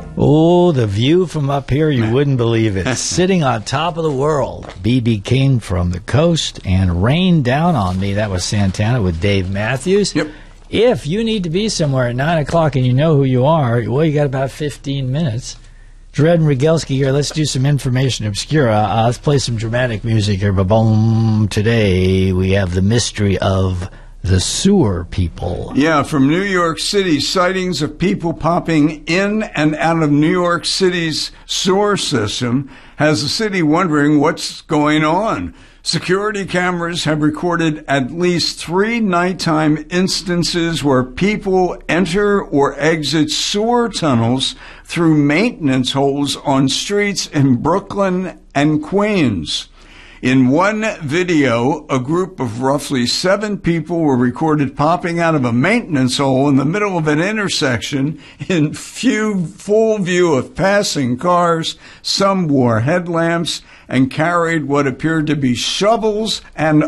Oh, the view from up here, you wouldn't believe it. Sitting on top of the world. B.B. King from the coast and Rain Down on Me. That was Santana with Dave Matthews. Yep. If you need to be somewhere at 9 o'clock and you know who you are, well, you got about 15 minutes. Dred and Rigelski here. Let's do some information obscura. Let's play some dramatic music here. Ba-boom. Today we have the mystery of the sewer people. Yeah, from New York City, sightings of people popping in and out of New York City's sewer system has the city wondering what's going on. Security cameras have recorded at least 3 nighttime instances where people enter or exit sewer tunnels through maintenance holes on streets in Brooklyn and Queens. In one video, a group of roughly 7 people were recorded popping out of a maintenance hole in the middle of an intersection in full view of passing cars. Some wore headlamps and carried what appeared to be shovels and